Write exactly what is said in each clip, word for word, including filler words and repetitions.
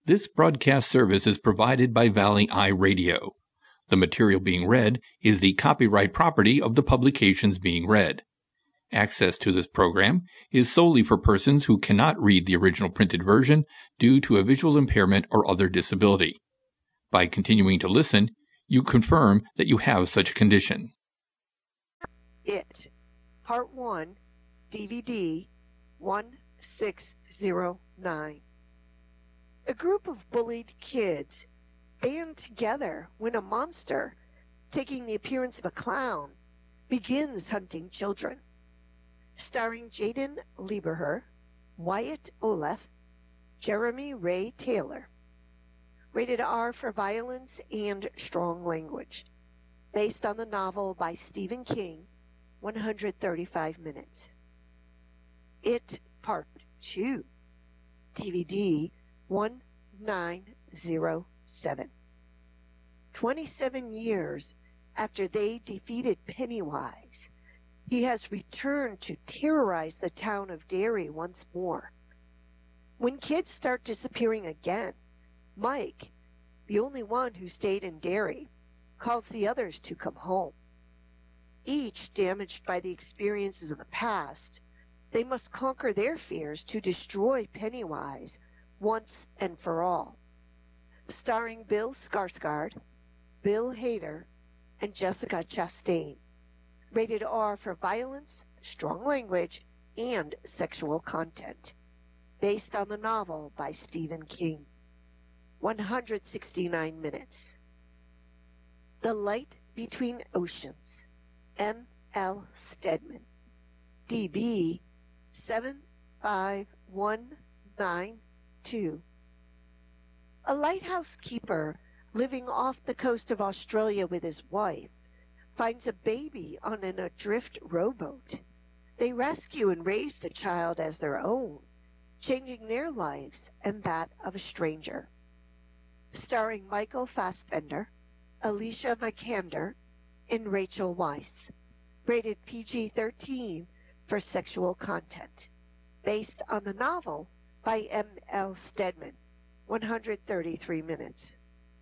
This broadcast service is provided by Valley Eye Radio. The material being read is the copyright property of the publications being read. Access to this program is solely for persons who cannot read the original printed version due to a visual impairment or other disability. By continuing to listen, you confirm that you have such a condition. It, Part one, D V D one six zero nine. A group of bullied kids band together when a monster, taking the appearance of a clown, begins hunting children. Starring Jaden Lieberher, Wyatt Olaf, Jeremy Ray Taylor. Rated R for violence and strong language. Based on the novel by Stephen King, one hundred thirty-five minutes. It, Part two, D V D one nine zero seven. twenty-seven years after they defeated Pennywise, he has returned to terrorize the town of Derry once more. When kids start disappearing again, Mike, the only one who stayed in Derry, calls the others to come home. Each damaged by the experiences of the past, they must conquer their fears to destroy Pennywise once and for all. Starring Bill Skarsgård, Bill Hader, and Jessica Chastain. Rated R for violence, strong language, and sexual content. Based on the novel by Stephen King. one hundred sixty-nine minutes. The Light Between Oceans. M L Stedman. D B seven five one nine two. A lighthouse keeper living off the coast of Australia with his wife finds a baby on an adrift rowboat. They rescue and raise the child as their own, changing their lives and that of a stranger. Starring Michael Fassbender, Alicia Vikander, and Rachel Weisz. Rated P G thirteen for sexual content. Based on the novel by M L Stedman. one hundred thirty-three minutes.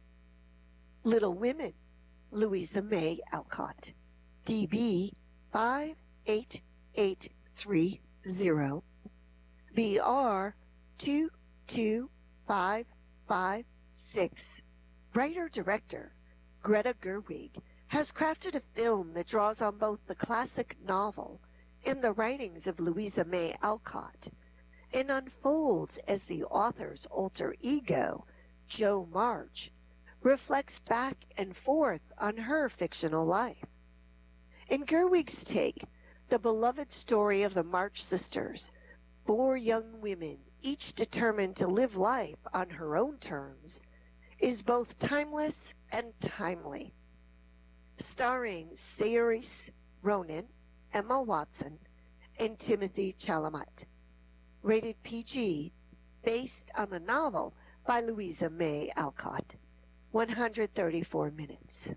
Little Women, Louisa May Alcott. D B five eight eight three zero. B R two two five five six. Writer-director Greta Gerwig has crafted a film that draws on both the classic novel and the writings of Louisa May Alcott, and unfolds as the author's alter ego, Jo March, reflects back and forth on her fictional life. In Gerwig's take, the beloved story of the March sisters, four young women, each determined to live life on her own terms, is both timeless and timely. Starring Saoirse Ronan, Emma Watson, and Timothy Chalamet. Rated P G, based on the novel by Louisa May Alcott. one hundred thirty-four minutes.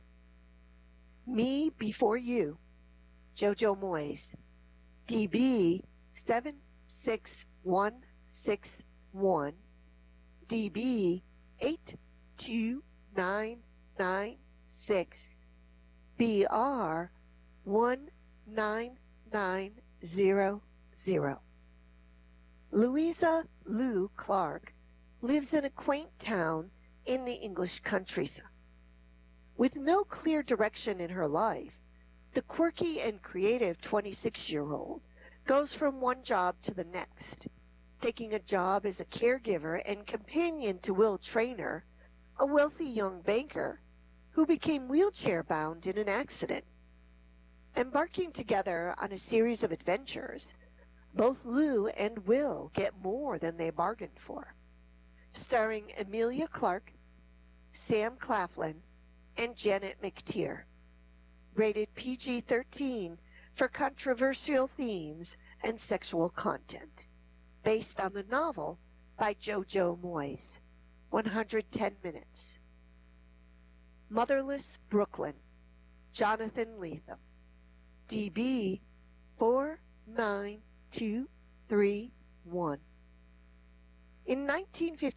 Me Before You, Jojo Moyes. D B seven six one six one. D B eight two nine nine six. B R one nine nine zero zero. Louisa Lou Clark lives in a quaint town in the English countryside. With no clear direction in her life, the quirky and creative twenty-six-year-old goes from one job to the next, taking a job as a caregiver and companion to Will Traynor, a wealthy young banker who became wheelchair-bound in an accident. Embarking together on a series of adventures, both Lou and Will get more than they bargained for. Starring Emilia Clarke, Sam Claflin, and Janet McTeer. Rated P G thirteen for controversial themes and sexual content. Based on the novel by Jojo Moyes. one hundred ten minutes. Motherless Brooklyn, Jonathan Lethem. D B four nine two three one. In nineteen fifty